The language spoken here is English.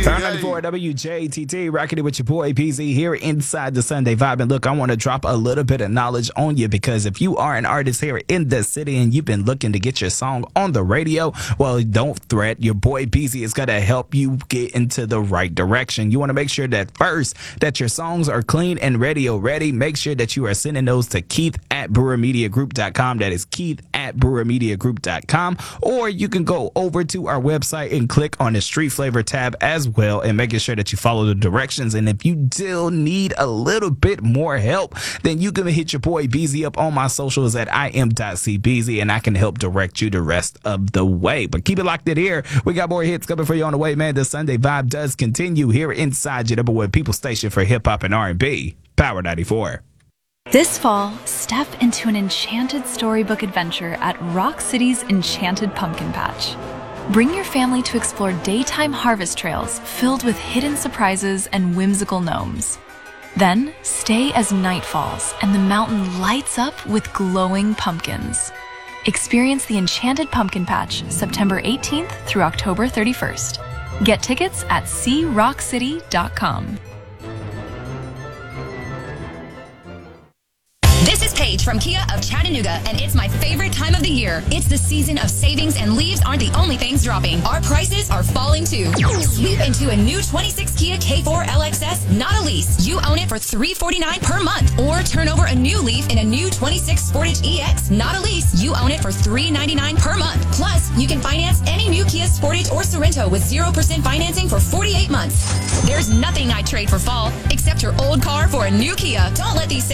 Power 94 WJTT, rocking it with your boy PZ here inside the Sunday Vibe. And look, I want to drop a little bit of knowledge on you, because if you are an artist here in the city and you've been looking to get your song on the radio, well, don't fret. Your boy PZ is going to help you get into the right direction. You want to make sure that first that your songs are clean and radio ready. Make sure that you are sending those to Keith@BrewerMediaGroup.com. That is Keith@BrewerMediaGroup.com. Or you can go over to our website and click on the Street Flavor tab as well, and making sure that you follow the directions. And if you still need a little bit more help, then you can hit your boy BZ up on my socials at im.cbz, and I can help direct you the rest of the way. But keep it locked in here. We got more hits coming for you on the way, man. The Sunday Vibe does continue here inside your number one people station for hip hop and R&B, Power 94. This fall, step into an enchanted storybook adventure at Rock City's Enchanted Pumpkin Patch. Bring your family to explore daytime harvest trails filled with hidden surprises and whimsical gnomes. Then, stay as night falls and the mountain lights up with glowing pumpkins. Experience the Enchanted Pumpkin Patch September 18th through October 31st. Get tickets at SeeRockCity.com. This is Paige from Kia of Chattanooga, and it's my favorite time of the year. It's the season of savings, and leaves aren't the only things dropping. Our prices are falling too. Sweep into a new 26 Kia K4 LXS, not a lease. You own it for $349 per month. Or turn over a new leaf in a new 26 Sportage EX, not a lease. You own it for $399 per month. Plus, you can finance any new Kia Sportage or Sorento with 0% financing for 48 months. There's nothing I'd trade for fall, except your old car for a new Kia. Don't let these